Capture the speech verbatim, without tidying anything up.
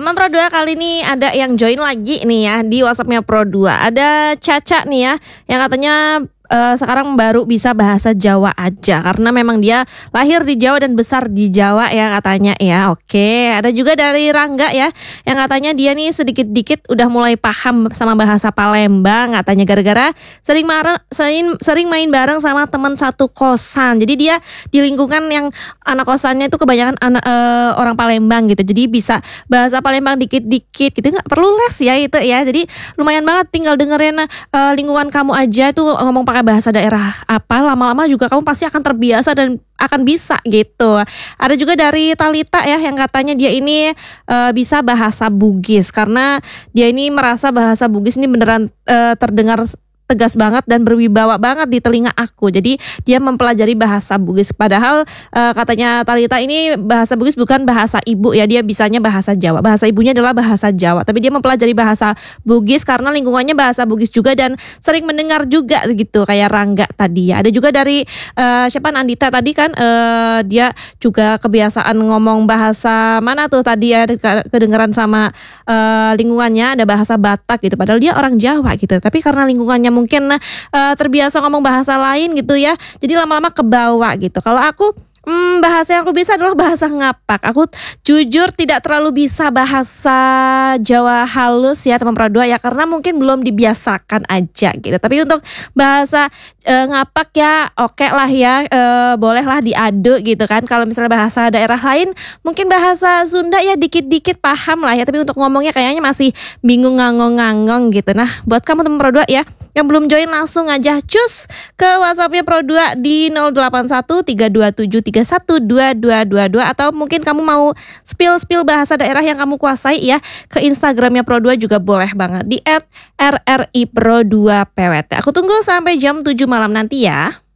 teman Pro dua kali ini ada yang join lagi nih ya di WhatsAppnya Pro dua. Ada Caca nih ya yang katanya uh, sekarang baru bisa bahasa Jawa aja karena memang dia lahir di Jawa dan besar di Jawa ya katanya ya. Oke, ada juga dari Rangga ya yang katanya dia nih sedikit-dikit udah mulai paham sama bahasa Palembang katanya gara-gara sering marah, sering, sering main bareng sama teman satu kosan. Jadi dia di lingkungan yang anak kosannya itu kebanyakan anak uh, orang Palembang gitu. Jadi bisa bahasa Palembang dikit-dikit gitu, nggak perlu les ya itu ya. Jadi lumayan banget tinggal dengerin uh, lingkungan kamu aja tuh ngomong pakai bahasa daerah apa, lama-lama juga kamu pasti akan terbiasa dan akan bisa gitu. Ada juga dari Talita ya yang katanya dia ini uh, bisa bahasa Bugis karena dia ini merasa bahasa Bugis ini beneran uh, terdengar tegas banget dan berwibawa banget di telinga aku. Jadi dia mempelajari bahasa Bugis. Padahal uh, katanya Talita ini bahasa Bugis bukan bahasa ibu ya. Dia bisanya bahasa Jawa. Bahasa ibunya adalah bahasa Jawa. Tapi dia mempelajari bahasa Bugis karena lingkungannya bahasa Bugis juga dan sering mendengar juga gitu kayak Rangga tadi ya. Ada juga dari uh, siapa Nandita tadi kan uh, dia juga kebiasaan ngomong bahasa mana tuh tadi ya kedengeran sama uh, lingkungannya ada bahasa Batak gitu. Padahal dia orang Jawa gitu. Tapi karena lingkungannya mungkin uh, terbiasa ngomong bahasa lain gitu ya. Jadi lama-lama kebawa gitu. Kalau aku Hmm, bahasa yang aku bisa adalah bahasa ngapak. Aku jujur tidak terlalu bisa bahasa Jawa halus ya teman Pro dua ya karena mungkin belum dibiasakan aja gitu. Tapi untuk bahasa e, ngapak ya oke okay lah ya, e, bolehlah diadu gitu kan. Kalau misalnya bahasa daerah lain mungkin bahasa Sunda ya dikit-dikit paham lah ya. Tapi untuk ngomongnya kayaknya masih bingung ngangong-ngangong gitu. Nah buat kamu teman Pro dua ya yang belum join langsung aja cus ke WhatsAppnya Pro dua di nol delapan satu tiga dua tujuh tiga satu dua dua dua dua atau mungkin kamu mau spill-spill bahasa daerah yang kamu kuasai ya ke Instagramnya Pro dua juga boleh banget di et r r i pro dua p w t. Aku tunggu sampai jam tujuh malam nanti ya.